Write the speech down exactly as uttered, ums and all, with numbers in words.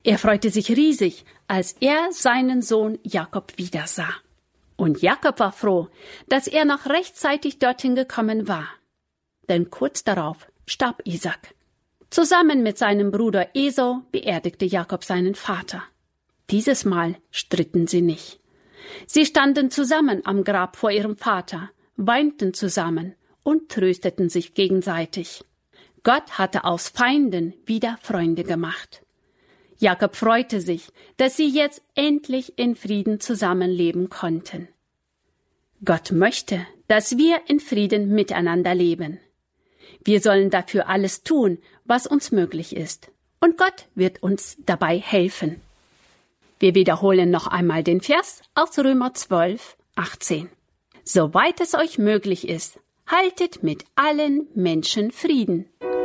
Er freute sich riesig, als er seinen Sohn Jakob wiedersah. Und Jakob war froh, dass er noch rechtzeitig dorthin gekommen war. Denn kurz darauf starb Isaak. Zusammen mit seinem Bruder Esau beerdigte Jakob seinen Vater. Dieses Mal stritten sie nicht. Sie standen zusammen am Grab vor ihrem Vater, weinten zusammen und trösteten sich gegenseitig. Gott hatte aus Feinden wieder Freunde gemacht. Jakob freute sich, dass sie jetzt endlich in Frieden zusammenleben konnten. Gott möchte, dass wir in Frieden miteinander leben. Wir sollen dafür alles tun, was uns möglich ist. Und Gott wird uns dabei helfen. Wir wiederholen noch einmal den Vers aus Römer zwölf, achtzehn. Soweit es euch möglich ist, haltet mit allen Menschen Frieden.